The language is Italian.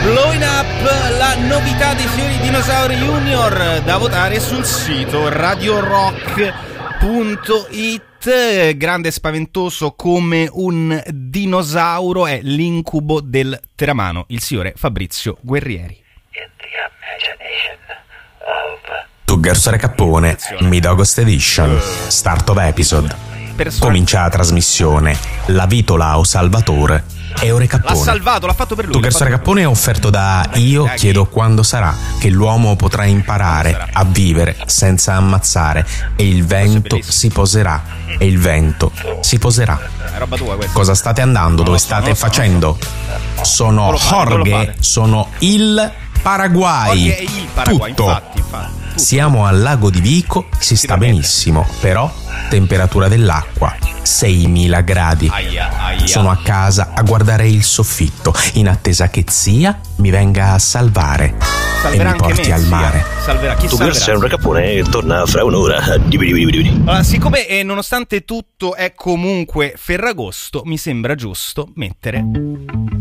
Blowing Up, la novità dei signori Dinosauri Junior, da votare sul sito radiorock.it. Grande e spaventoso come un dinosauro è l'incubo del teramano, il signore Fabrizio Guerrieri. Tu Garsore Cappone, Mid-August Edition, Start of Episode. Comincia la trasmissione, la vitola o Salvatore e Ore Cappone. L'ha salvato, l'ha fatto per lui. Tu Garsore Cappone è offerto da Io chiedo quando sarà che l'uomo potrà imparare a vivere senza ammazzare e il vento si poserà e il vento si poserà. È roba tua questa. Cosa state andando? Dove state facendo? Sono Jorge, sono il Paraguay. Jorge è il Paraguay, tutto. infatti. Siamo al lago di Vico, si sta benissimo, però temperatura dell'acqua 6.000 gradi. Sono a casa a guardare il soffitto in attesa che zia mi venga a salvare e mi porti al mare. Salverà. Chi Tu salverà? Garsore Cappone torna fra un'ora. Allora, siccome nonostante tutto è comunque Ferragosto, mi sembra giusto mettere